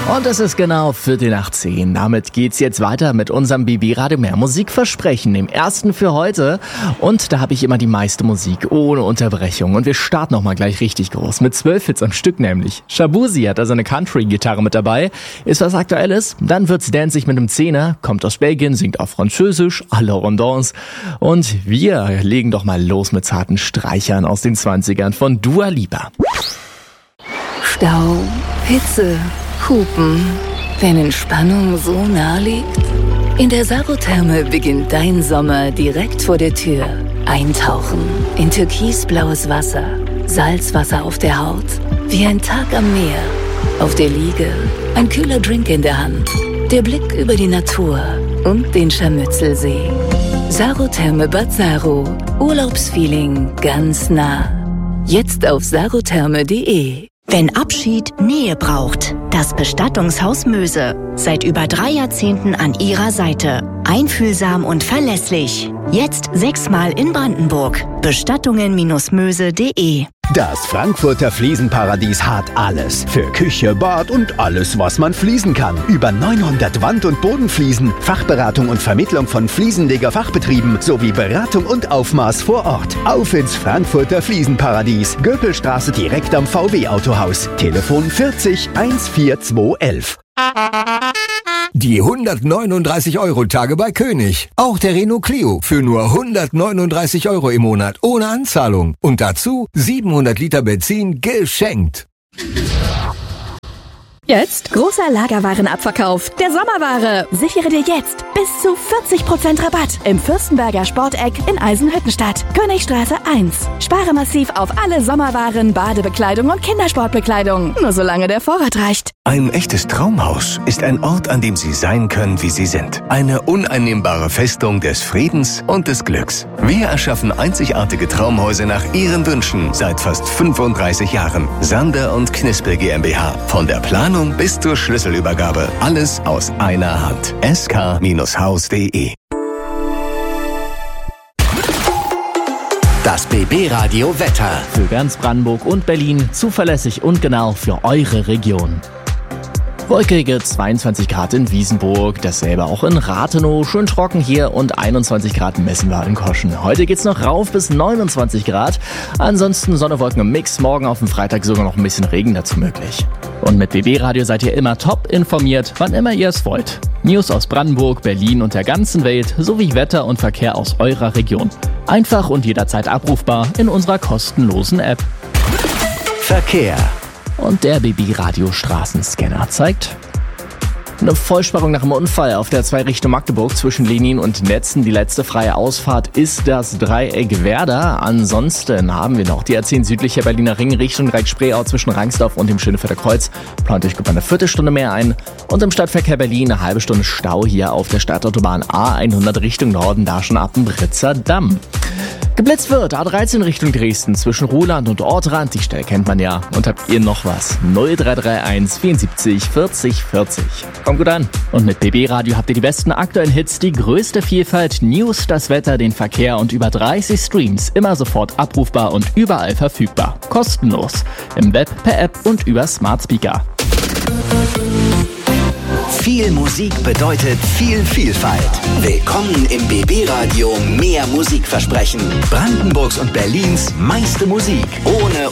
Und es ist genau 10:15. Damit geht's jetzt weiter mit unserem BB Radio Mehr Musikversprechen, dem ersten für heute. Und da habe ich immer die meiste Musik, ohne Unterbrechung. Und wir starten nochmal gleich richtig groß, mit 12 Hits am Stück nämlich. Shabuzi hat da seine Country-Gitarre mit dabei. Ist was Aktuelles? Dann wird's danzig mit dem Zehner, kommt aus Belgien, singt auf Französisch, à la Rondance. Und wir legen doch mal los mit zarten Streichern aus den 20ern von Dua Lipa. Stau, Hitze, Hupen, wenn Entspannung so nah liegt? In der Sarotherme beginnt dein Sommer direkt vor der Tür. Eintauchen in türkisblaues Wasser, Salzwasser auf der Haut, wie ein Tag am Meer. Auf der Liege, ein kühler Drink in der Hand, der Blick über die Natur und den Scharmützelsee. Sarotherme Bad Saro, Urlaubsfeeling ganz nah. Jetzt auf sarotherme.de. Wenn Abschied Nähe braucht, das Bestattungshaus Möse. Seit über 3 Jahrzehnten an Ihrer Seite. Einfühlsam und verlässlich. Jetzt 6-mal in Brandenburg. Bestattungen-möse.de. Das Frankfurter Fliesenparadies hat alles. Für Küche, Bad und alles, was man fließen kann. Über 900 Wand- und Bodenfliesen, Fachberatung und Vermittlung von Fliesenleger-Fachbetrieben sowie Beratung und Aufmaß vor Ort. Auf ins Frankfurter Fliesenparadies. Göpelstraße direkt am VW-Autohaus. Telefon 40 14211. Die 139-Euro-Tage bei König. Auch der Renault Clio für nur 139 Euro im Monat ohne Anzahlung. Und dazu 700 Liter Benzin geschenkt. Jetzt großer Lagerwarenabverkauf der Sommerware. Sichere dir jetzt bis zu 40% Rabatt im Fürstenberger Sporteck in Eisenhüttenstadt. Königstraße 1. Spare massiv auf alle Sommerwaren, Badebekleidung und Kindersportbekleidung. Nur solange der Vorrat reicht. Ein echtes Traumhaus ist ein Ort, an dem Sie sein können, wie Sie sind. Eine uneinnehmbare Festung des Friedens und des Glücks. Wir erschaffen einzigartige Traumhäuser nach Ihren Wünschen seit fast 35 Jahren. Sander und Knispel GmbH. Von der Planung bis zur Schlüsselübergabe. Alles aus einer Hand. sk-haus.de. Das BB Radio Wetter. Für ganz Brandenburg und Berlin zuverlässig und genau für eure Region. Wolkige 22 Grad in Wiesenburg, dasselbe auch in Rathenow, schön trocken hier und 21 Grad messen wir in Koschen. Heute geht's noch rauf bis 29 Grad, ansonsten Sonne, Wolken im Mix, morgen auf dem Freitag sogar noch ein bisschen Regen dazu möglich. Und mit BB Radio seid ihr immer top informiert, wann immer ihr es wollt. News aus Brandenburg, Berlin und der ganzen Welt sowie Wetter und Verkehr aus eurer Region. Einfach und jederzeit abrufbar in unserer kostenlosen App. Verkehr. Und der BB Radio Straßenscanner zeigt eine Vollsperrung nach dem Unfall auf der 2 Richtung Magdeburg zwischen Lenin und Netzen. Die letzte freie Ausfahrt ist das Dreieck Werder. Ansonsten haben wir noch die A10 südlicher Berliner Ring Richtung Dreieck-Spreeau zwischen Rangsdorf und dem Schönefelder Kreuz. Plant euch gut eine Viertelstunde mehr ein. Und im Stadtverkehr Berlin eine halbe Stunde Stau hier auf der Stadtautobahn A100 Richtung Norden, da schon ab dem Britzer Damm. Geblitzt wird A13 Richtung Dresden zwischen Ruhland und Ortrand. Die Stelle kennt man ja. Und habt ihr noch was? 0331 74 40 40. Kommt gut an. Und mit BB Radio habt ihr die besten aktuellen Hits, die größte Vielfalt, News, das Wetter, den Verkehr und über 30 Streams. Immer sofort abrufbar und überall verfügbar. Kostenlos. Im Web, per App und über Smart Speaker. Viel Musik bedeutet viel Vielfalt. Willkommen im BB Radio Mehr Musikversprechen. Brandenburgs und Berlins meiste Musik. Ohne